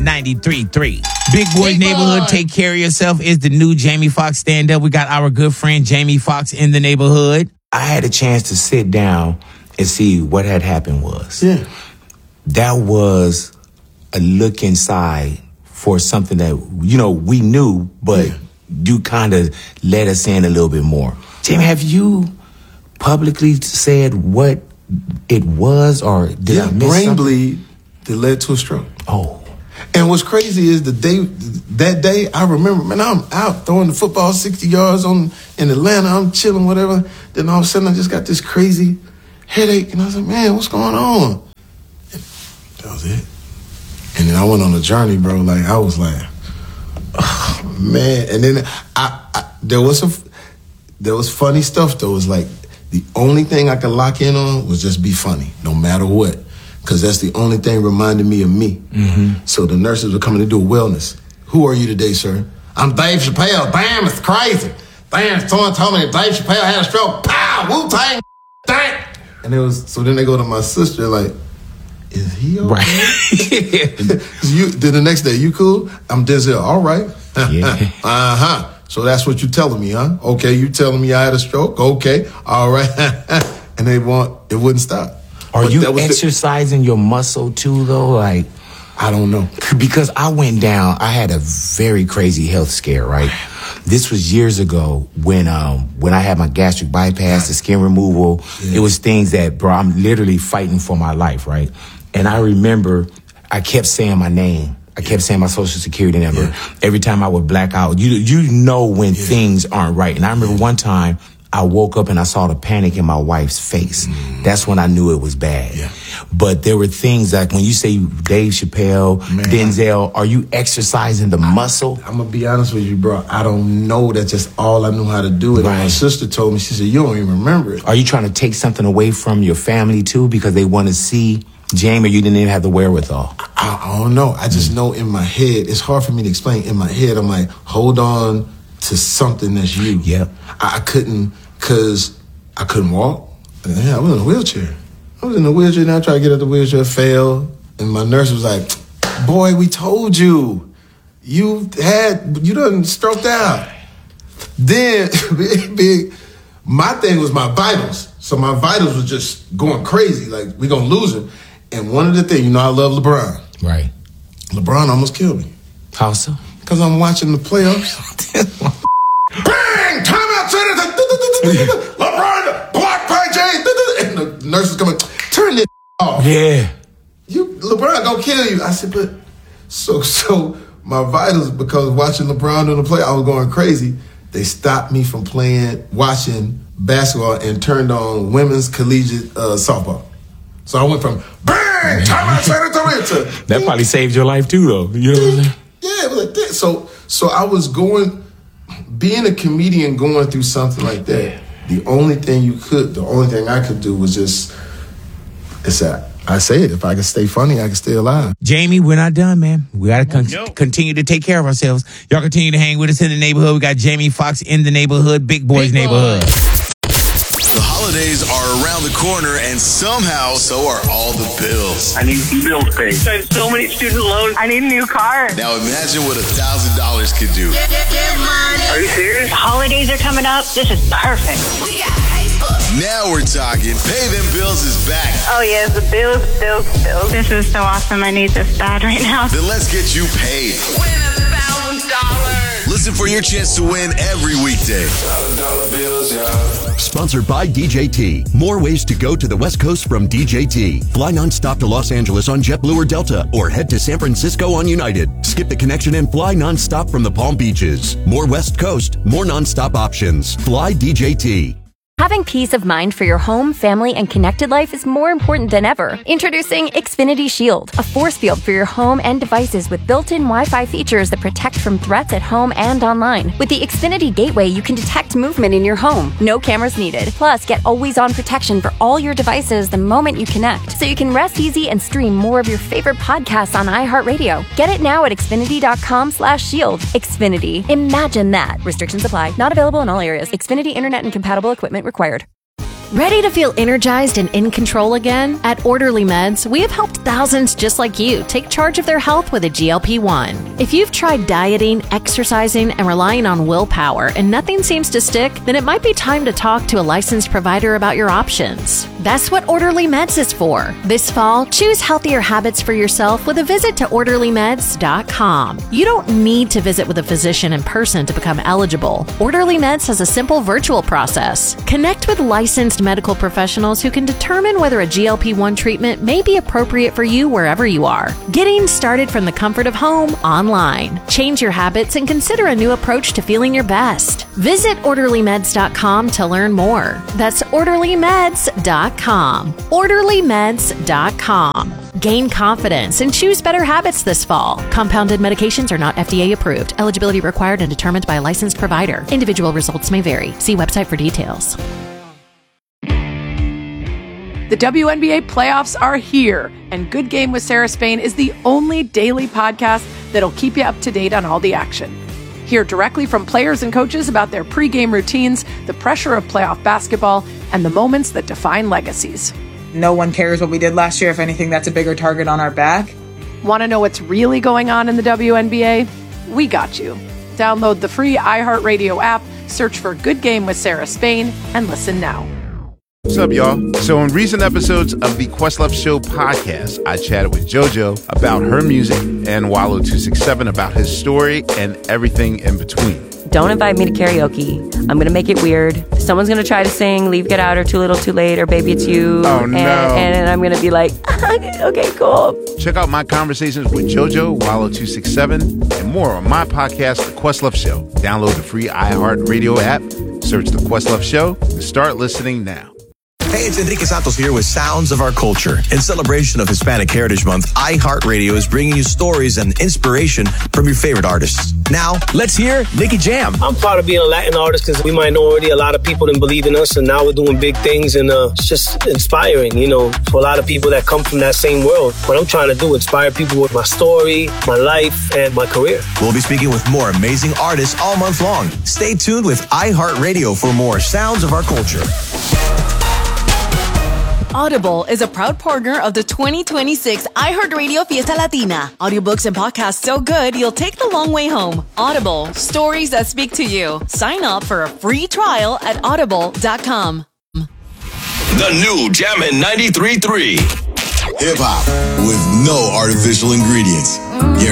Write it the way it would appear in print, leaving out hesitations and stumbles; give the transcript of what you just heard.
93.3. Big Boys Neighborhood, Take Care of Yourself is the new Jamie Foxx stand-up. We got our good friend Jamie Foxx in the neighborhood. I had a chance to sit down and see what had happened was. Yeah. That was a look inside for something that, we knew, but you kind of let us in a little bit more. Jamie, have you publicly said what it was, or did I miss brain something? bleed that led to a stroke. Oh. And what's crazy is that day, I remember, man, I'm out throwing the football 60 yards in Atlanta. I'm chilling, whatever. Then all of a sudden, I just got this crazy headache. And I was like, man, what's going on? And that was it. And then I went on a journey, bro. Like, I was like, oh, man. And then there was funny stuff, though. It was like, the only thing I could lock in on was just be funny, no matter what. Because that's the only thing reminded me of me. Mm-hmm. So the nurses were coming to do wellness. Who are you today, sir? I'm Dave Chappelle. Damn, it's crazy. Damn, someone told me that Dave Chappelle had a stroke. Pow, Wu-Tang, dang. And so then they go to my sister, like, is he okay? Right. Then the next day, you cool? I'm Denzel, all right. Yeah. Uh-huh. So that's what you telling me, huh? Okay, you telling me I had a stroke? Okay, all right. And it wouldn't stop. Are you exercising your muscle too, though? Like, I don't know. Because I went down, I had a very crazy health scare, right? This was years ago when I had my gastric bypass, the skin removal. Yeah. It was things that, bro, I'm literally fighting for my life, right? And I remember I kept saying my name. I kept saying my social security number. Yeah. Every time I would black out. You know when things aren't right. And I remember one time, I woke up and I saw the panic in my wife's face. That's when I knew it was bad. Yeah. But there were things like when you say Dave Chappelle, Denzel, are you exercising the muscle? I'm going to be honest with you, bro. I don't know. That's just all I knew how to do it. Right. And my sister told me, she said, you don't even remember it. Are you trying to take something away from your family too because they want to see Jamie, or you didn't even have the wherewithal? I don't know. I just know in my head, it's hard for me to explain. In my head, I'm like, hold on to something that's you. Yep. I couldn't, because I couldn't walk. Yeah, I was in a wheelchair. Now I tried to get out the wheelchair, failed. And my nurse was like, boy, we told you. You done stroked out. Then, my thing was my vitals. So my vitals was just going crazy. Like, we gonna lose him. And one of the things, I love LeBron. Right. LeBron almost killed me. How so? Because I'm watching the playoffs. Bang! Timeout, LeBron, block by Jay. And the nurse is coming, turn this off. Yeah. LeBron gonna kill you. I said, but so my vitals, because watching LeBron doing the play, I was going crazy. They stopped me from watching basketball and turned on women's collegiate softball. So I went from bang, timeout, to that probably saved your life too, though. You know what I'm saying? Yeah, it was like that. So I was being a comedian going through something like that. The only thing I could do was just, I say it, if I can stay funny, I can stay alive. Jamie, we're not done, man. We got to continue to take care of ourselves. Y'all continue to hang with us in the neighborhood. We got Jamie Foxx in the neighborhood, Big Boys Neighborhood. The holidays are around the corner, and somehow, so are all the bills. I need some bills paid. I have so many student loans. I need a new car. Now imagine what $1,000 could do. Are you serious? The holidays are coming up. This is perfect. Now we're talking. Pay Them Bills is back. Oh, yes, the bills. This is so awesome. I need this bad right now. Then let's get you paid. Win $1,000. Listen for your chance to win every weekday. Sponsored by DJT. More ways to go to the West Coast from DJT. Fly nonstop to Los Angeles on JetBlue or Delta, or head to San Francisco on United. Skip the connection and fly nonstop from the Palm Beaches. More West Coast, more nonstop options. Fly DJT. Having peace of mind for your home, family, and connected life is more important than ever. Introducing Xfinity Shield, a force field for your home and devices with built-in Wi-Fi features that protect from threats at home and online. With the Xfinity Gateway, you can detect movement in your home. No cameras needed. Plus, get always-on protection for all your devices the moment you connect, so you can rest easy and stream more of your favorite podcasts on iHeartRadio. Get it now at Xfinity.com/shield. Xfinity. Imagine that. Restrictions apply. Not available in all areas. Xfinity Internet and compatible equipment required. Ready to feel energized and in control again? At Orderly Meds, we have helped thousands just like you take charge of their health with a GLP-1. If you've tried dieting, exercising, and relying on willpower and nothing seems to stick, then it might be time to talk to a licensed provider about your options. That's what Orderly Meds is for. This fall, choose healthier habits for yourself with a visit to OrderlyMeds.com. You don't need to visit with a physician in person to become eligible. Orderly Meds has a simple virtual process. Connect with licensed medical professionals who can determine whether a GLP-1 treatment may be appropriate for you wherever you are. Getting started from the comfort of home online. Change your habits and consider a new approach to feeling your best. Visit OrderlyMeds.com to learn more. That's OrderlyMeds.com. OrderlyMeds.com. Gain confidence and choose better habits this fall. Compounded medications are not FDA approved. Eligibility required and determined by a licensed provider. Individual results may vary. See website for details. The WNBA playoffs are here, and Good Game with Sarah Spain is the only daily podcast that'll keep you up to date on all the action. Hear directly from players and coaches about their pregame routines, the pressure of playoff basketball, and the moments that define legacies. No one cares what we did last year. If anything, that's a bigger target on our back. Want to know what's really going on in the WNBA? We got you. Download the free iHeartRadio app, search for Good Game with Sarah Spain, and listen now. What's up, y'all? So in recent episodes of the Questlove Show podcast, I chatted with JoJo about her music and Wallo267 about his story and everything in between. Don't invite me to karaoke. I'm going to make it weird. Someone's going to try to sing Leave, Get Out, or Too Little, Too Late, or Baby It's You. Oh, no. And I'm going to be like, okay, cool. Check out my conversations with JoJo, Wallo267, and more on my podcast, The Questlove Show. Download the free iHeartRadio app, search The Questlove Show, and start listening now. Hey, it's Enrique Santos here with Sounds of Our Culture. In celebration of Hispanic Heritage Month, iHeartRadio is bringing you stories and inspiration from your favorite artists. Now, let's hear Nicky Jam. I'm proud of being a Latin artist because we might know already a lot of people didn't believe in us, and now we're doing big things, and it's just inspiring, for a lot of people that come from that same world. What I'm trying to do, inspire people with my story, my life, and my career. We'll be speaking with more amazing artists all month long. Stay tuned with iHeartRadio for more Sounds of Our Culture. Audible is a proud partner of the 2026 iHeartRadio Fiesta Latina. Audiobooks and podcasts so good, you'll take the long way home. Audible, stories that speak to you. Sign up for a free trial at audible.com. The new Jammin' 93.3. Hip-hop with no artificial ingredients.